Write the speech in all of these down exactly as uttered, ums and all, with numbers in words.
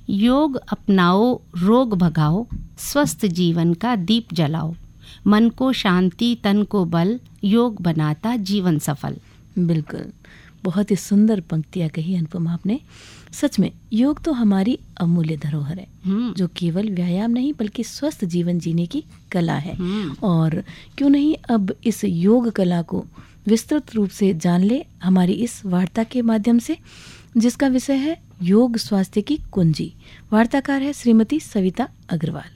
योग अपनाओ, रोग भगाओ, स्वस्थ जीवन का दीप जलाओ। मन को शांति, तन को बल, योग बनाता जीवन सफल। बिल्कुल, बहुत ही सुंदर पंक्तियां कही अनुपमा आपने। सच में योग तो हमारी अमूल्य धरोहर है, जो केवल व्यायाम नहीं बल्कि स्वस्थ जीवन जीने की कला है। और क्यों नहीं अब इस योग कला को विस्तृत रूप से जान ले हमारी इस वार्ता के माध्यम से, जिसका विषय है योग स्वास्थ्य की कुंजी। वार्ताकार है श्रीमती सविता अग्रवाल।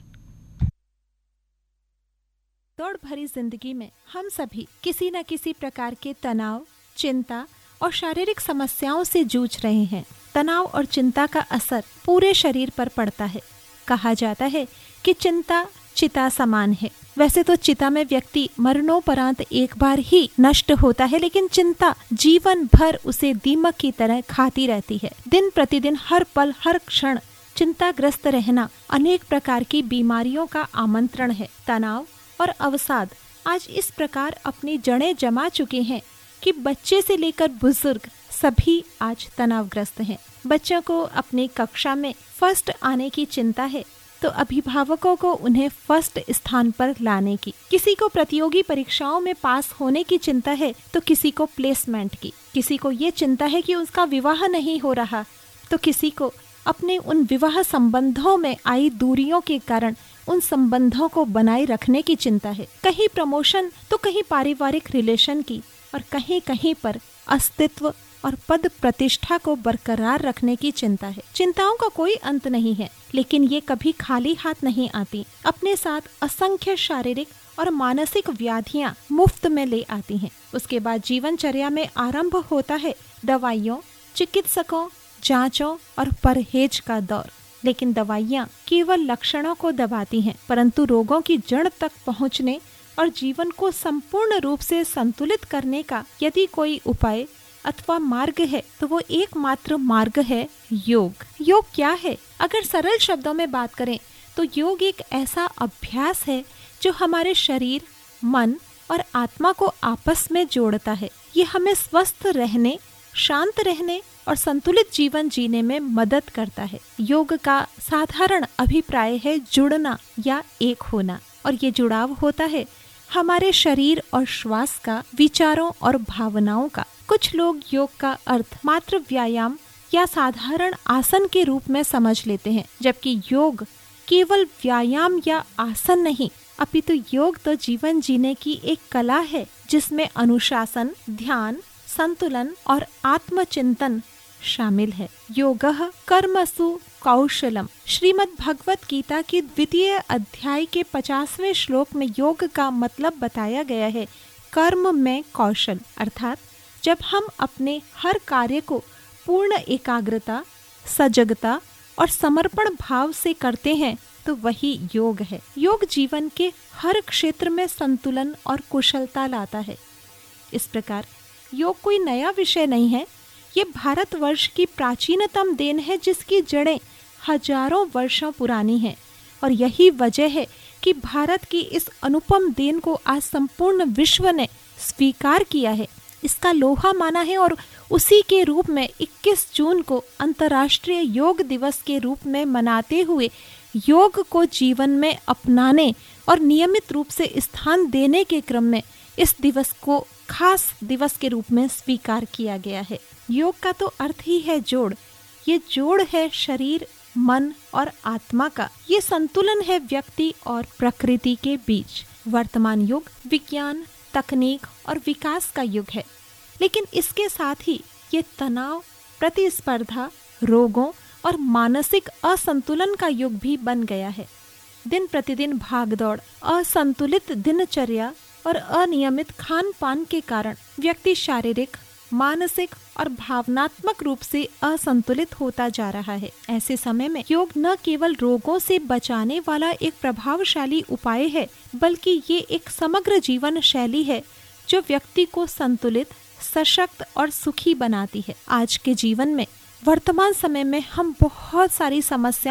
दौड़ भरी जिंदगी में हम सभी किसी न किसी प्रकार के तनाव, चिंता और शारीरिक समस्याओं से जूझ रहे हैं। तनाव और चिंता का असर पूरे शरीर पर पड़ता है। कहा जाता है कि चिंता चिता समान है। वैसे तो चिता में व्यक्ति मरणोपरांत एक बार ही नष्ट होता है, लेकिन चिंता जीवन भर उसे दीमक की तरह खाती रहती है। दिन प्रतिदिन हर पल हर क्षण चिंताग्रस्त रहना अनेक प्रकार की बीमारियों का आमंत्रण है। तनाव और अवसाद आज इस प्रकार अपनी जड़ें जमा चुके हैं कि बच्चे से लेकर बुजुर्ग सभी आज तनावग्रस्त हैं। बच्चों को अपनी कक्षा में फर्स्ट आने की चिंता है तो अभिभावकों को उन्हें फर्स्ट स्थान पर लाने की। किसी को प्रतियोगी परीक्षाओं में पास होने की चिंता है तो किसी को प्लेसमेंट की। किसी को ये चिंता है कि उसका विवाह नहीं हो रहा तो किसी को अपने उन विवाह संबंधों में आई दूरियों के कारण उन संबंधों को बनाए रखने की चिंता है। कहीं प्रमोशन तो कहीं पारिवारिक रिलेशन की, और कहीं कहीं पर अस्तित्व और पद प्रतिष्ठा को बरकरार रखने की चिंता है। चिंताओं का कोई अंत नहीं है, लेकिन ये कभी खाली हाथ नहीं आती। अपने साथ असंख्य शारीरिक और मानसिक व्याधियां मुफ्त में ले आती हैं। उसके बाद जीवनचर्या में आरंभ होता है दवाइयों, चिकित्सकों, जांचों और परहेज का दौर। लेकिन दवाइयाँ केवल लक्षणों को दबाती हैं, परंतु रोगों की जड़ तक पहुँचने और जीवन को संपूर्ण रूप से संतुलित करने का यदि कोई उपाय अथवा मार्ग है तो वो एकमात्र मार्ग है योग। योग क्या है? अगर सरल शब्दों में बात करें तो योग एक ऐसा अभ्यास है जो हमारे शरीर, मन और आत्मा को आपस में जोड़ता है। ये हमें स्वस्थ रहने, शांत रहने और संतुलित जीवन जीने में मदद करता है। योग का साधारण अभिप्राय है जुड़ना या एक होना, और ये जुड़ाव होता है हमारे शरीर और श्वास का, विचारों और भावनाओं का। कुछ लोग योग का अर्थ मात्र व्यायाम या साधारण आसन के रूप में समझ लेते हैं, जबकि योग केवल व्यायाम या आसन नहीं, अपितु योग तो जीवन जीने की एक कला है जिसमें अनुशासन, ध्यान, संतुलन और आत्मचिंतन शामिल है। योगः कर्मसु कौशलम। श्रीमद् भगवत गीता की द्वितीय अध्याय के पचासवें श्लोक में योग का मतलब बताया गया है कर्म में कौशल, अर्थात जब हम अपने हर कार्य को पूर्ण एकाग्रता, सजगता और समर्पण भाव से करते हैं तो वही योग है। योग जीवन के हर क्षेत्र में संतुलन और कुशलता लाता है। इस प्रकार योग कोई नया विषय नहीं है, ये भारतवर्ष की प्राचीनतम देन है जिसकी जड़ें हजारों वर्षों पुरानी हैं। और यही वजह है कि भारत की इस अनुपम देन को आज संपूर्ण विश्व ने स्वीकार किया है, इसका लोहा माना है, और उसी के रूप में इक्कीस जून को अंतर्राष्ट्रीय योग दिवस के रूप में मनाते हुए योग को जीवन में अपनाने और नियमित रूप से स्थान देने के क्रम में इस दिवस को खास दिवस के रूप में स्वीकार किया गया है। योग का तो अर्थ ही है जोड़। ये जोड़ है शरीर, मन और आत्मा का। ये संतुलन है व्यक्ति और प्रकृति के बीच। वर्तमान युग विज्ञान, तकनीक और विकास का युग है, लेकिन इसके साथ ही ये तनाव, प्रतिस्पर्धा, रोगों और मानसिक असंतुलन का युग भी बन गया है। दिन प्रतिदिन भागदौड़, असंतुलित दिनचर्या और अनियमित खान पान के कारण व्यक्ति शारीरिक, मानसिक और भावनात्मक रूप से असंतुलित होता जा रहा है। ऐसे समय में योग न केवल रोगों से बचाने वाला एक प्रभावशाली उपाय है, बल्कि ये एक समग्र जीवन शैली है जो व्यक्ति को संतुलित, सशक्त और सुखी बनाती है। आज के जीवन में, वर्तमान समय में हम बहुत सारी समस्याओं